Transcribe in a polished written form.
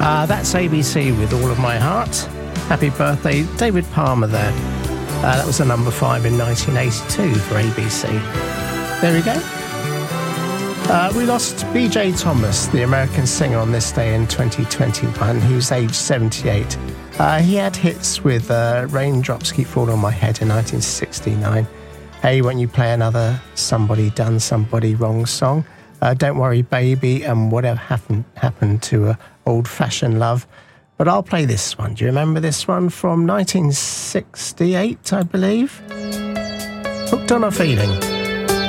That's ABC with All of My Heart. Happy birthday, David Palmer there. That was the number 5 in 1982 for ABC. There we go. We lost B.J. Thomas, the American singer, on this day in 2021. He was aged 78. He had hits with Raindrops Keep Falling on My Head in 1969. Hey, Won't You Play Another Somebody Done Somebody Wrong song. Don't Worry Baby, and Whatever Happened to Old Fashioned Love. But I'll play this one. Do you remember this one from 1968, I believe? Hooked on a Feeling.